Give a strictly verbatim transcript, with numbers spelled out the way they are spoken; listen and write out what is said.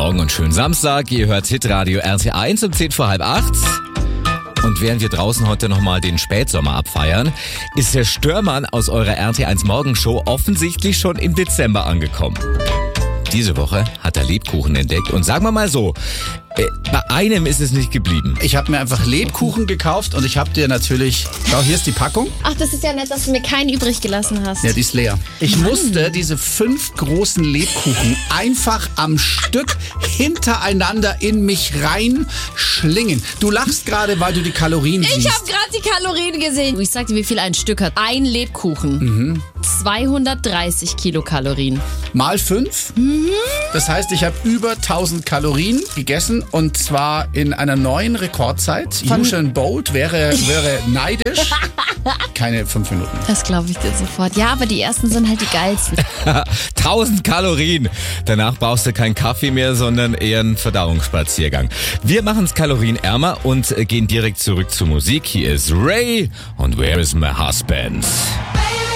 Morgen und schönen Samstag. Ihr hört Hitradio R T eins um zehn vor halb acht. Und während wir draußen heute nochmal den Spätsommer abfeiern, ist der Störmann aus eurer R T eins Morgenshow offensichtlich schon im Dezember angekommen. Diese Woche hat er Lebkuchen entdeckt und sagen wir mal so, äh, bei einem ist es nicht geblieben. Ich habe mir einfach Lebkuchen gekauft und ich habe dir natürlich... Schau, hier ist die Packung. Ach, das ist ja nett, dass du mir keinen übrig gelassen hast. Ja, die ist leer. Ich Mann. musste diese fünf großen Lebkuchen einfach am Stück hintereinander in mich reinschlingen. Du lachst gerade, weil du die Kalorien ich siehst. Ich habe gerade die Kalorien gesehen. Ich sag dir, wie viel ein Stück hat. Ein Lebkuchen. Mhm. zweihundertdreißig Kilokalorien. Mal fünf. Mhm. Das heißt, ich habe über tausend Kalorien gegessen und zwar in einer neuen Rekordzeit. Von Usain Bolt wäre, wäre neidisch. Keine fünf Minuten. Das glaube ich dir sofort. Ja, aber die ersten sind halt die geilsten. tausend Kalorien. Danach brauchst du keinen Kaffee mehr, sondern eher einen Verdauungsspaziergang. Wir machen es kalorienärmer und gehen direkt zurück zur Musik. Hier ist Ray und Where is my husband?